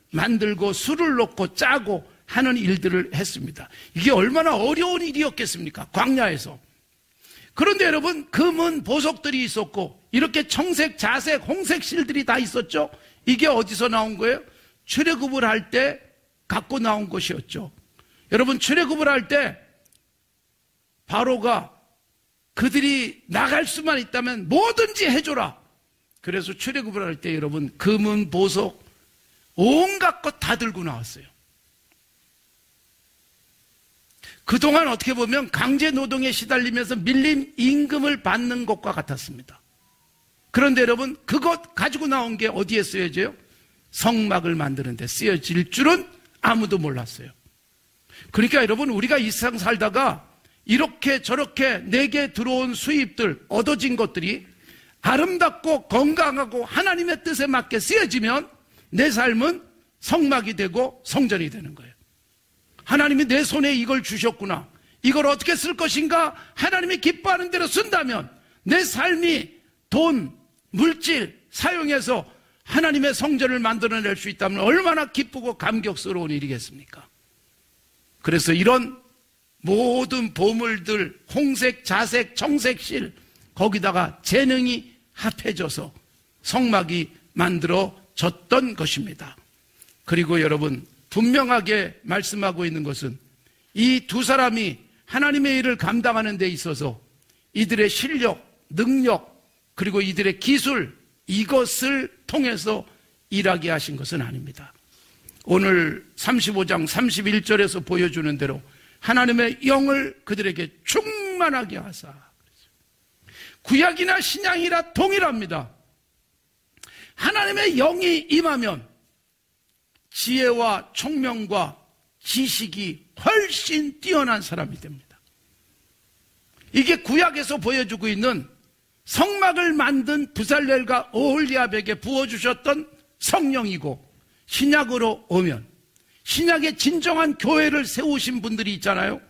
만들고 술을 놓고 짜고 하는 일들을 했습니다. 이게 얼마나 어려운 일이었겠습니까? 광야에서. 그런데 여러분, 금은 보석들이 있었고 이렇게 청색, 자색, 홍색 실들이 다 있었죠. 이게 어디서 나온 거예요? 출애굽을 할 때 갖고 나온 것이었죠. 여러분, 출애굽을 할 때 바로가 그들이 나갈 수만 있다면 뭐든지 해줘라. 그래서 출애굽을 할 때 여러분, 금은, 보석, 온갖 것 다 들고 나왔어요. 그동안 어떻게 보면 강제 노동에 시달리면서 밀린 임금을 받는 것과 같았습니다. 그런데 여러분, 그것 가지고 나온 게 어디에 쓰여져요? 성막을 만드는 데 쓰여질 줄은 아무도 몰랐어요. 그러니까 여러분, 우리가 이 세상 살다가 이렇게 저렇게 내게 들어온 수입들, 얻어진 것들이 아름답고 건강하고 하나님의 뜻에 맞게 쓰여지면 내 삶은 성막이 되고 성전이 되는 거예요. 하나님이 내 손에 이걸 주셨구나. 이걸 어떻게 쓸 것인가? 하나님이 기뻐하는 대로 쓴다면 내 삶이 돈, 물질 사용해서 하나님의 성전을 만들어낼 수 있다면 얼마나 기쁘고 감격스러운 일이겠습니까? 그래서 이런 모든 보물들, 홍색, 자색, 청색 실, 거기다가 재능이 합해져서 성막이 만들어졌던 것입니다. 그리고 여러분, 분명하게 말씀하고 있는 것은 이 두 사람이 하나님의 일을 감당하는 데 있어서 이들의 실력, 능력, 그리고 이들의 기술, 이것을 통해서 일하게 하신 것은 아닙니다. 오늘 35장 31절에서 보여주는 대로 하나님의 영을 그들에게 충만하게 하사. 구약이나 신약이라 동일합니다. 하나님의 영이 임하면 지혜와 총명과 지식이 훨씬 뛰어난 사람이 됩니다. 이게 구약에서 보여주고 있는 성막을 만든 부살렐과 오홀리압에게 부어주셨던 성령이고, 신약으로 오면 신약의 진정한 교회를 세우신 분들이 있잖아요.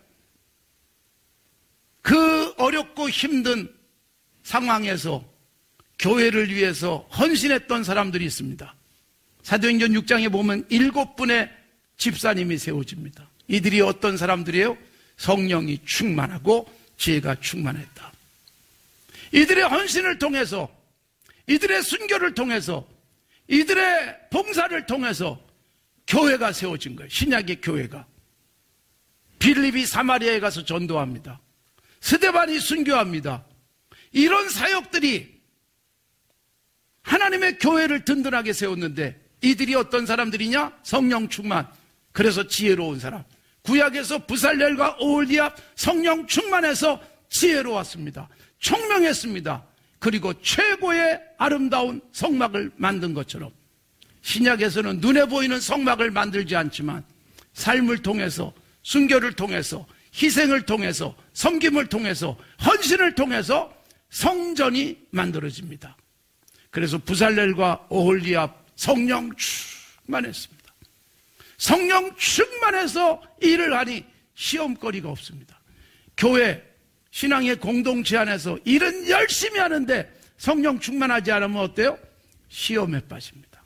그 어렵고 힘든 상황에서 교회를 위해서 헌신했던 사람들이 있습니다. 사도행전 6장에 보면 7분의 집사님이 세워집니다. 이들이 어떤 사람들이에요? 성령이 충만하고 지혜가 충만했다. 이들의 헌신을 통해서, 이들의 순교를 통해서, 이들의 봉사를 통해서 교회가 세워진 거예요. 신약의 교회가. 빌립이 사마리아에 가서 전도합니다. 스데반이 순교합니다. 이런 사역들이 하나님의 교회를 든든하게 세웠는데, 이들이 어떤 사람들이냐? 성령 충만. 그래서 지혜로운 사람. 구약에서 부살렐과 오홀리압 성령 충만해서 지혜로웠습니다. 총명했습니다. 그리고 최고의 아름다운 성막을 만든 것처럼 신약에서는 눈에 보이는 성막을 만들지 않지만 삶을 통해서, 순교를 통해서, 희생을 통해서, 섬김을 통해서, 헌신을 통해서 성전이 만들어집니다. 그래서 부살렐과 오홀리압 성령 충만했습니다. 성령 충만해서 일을 하니 시험거리가 없습니다. 교회, 신앙의 공동체 안에서 일은 열심히 하는데 성령 충만하지 않으면 어때요? 시험에 빠집니다.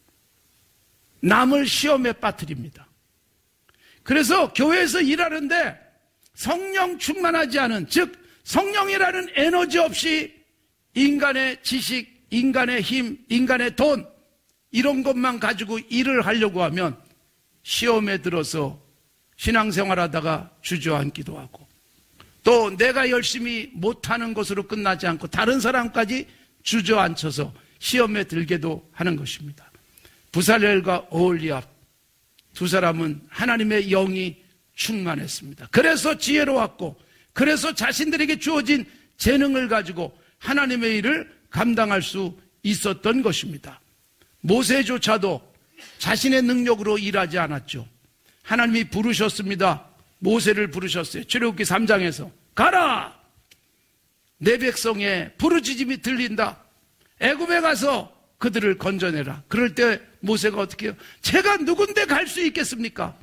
남을 시험에 빠뜨립니다. 그래서 교회에서 일하는데 성령 충만하지 않은, 즉 성령이라는 에너지 없이 인간의 지식, 인간의 힘, 인간의 돈, 이런 것만 가지고 일을 하려고 하면 시험에 들어서 신앙생활하다가 주저앉기도 하고, 또 내가 열심히 못하는 것으로 끝나지 않고 다른 사람까지 주저앉혀서 시험에 들게도 하는 것입니다. 부살렐과 오홀리압 두 사람은 하나님의 영이 충만했습니다. 그래서 지혜로웠고, 그래서 자신들에게 주어진 재능을 가지고 하나님의 일을 감당할 수 있었던 것입니다. 모세조차도 자신의 능력으로 일하지 않았죠. 하나님이 부르셨습니다. 모세를 부르셨어요. 출애굽기 3장에서 가라! 내 백성의 부르짖음이 들린다. 애굽에 가서 그들을 건져내라. 그럴 때 모세가 어떻게 해요? 제가 누군데 갈 수 있겠습니까?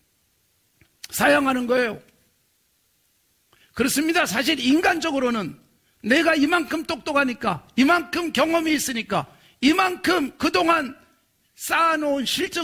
사양하는 거예요. 그렇습니다. 사실 인간적으로는 내가 이만큼 똑똑하니까, 이만큼 경험이 있으니까, 이만큼 그동안 쌓아놓은 실적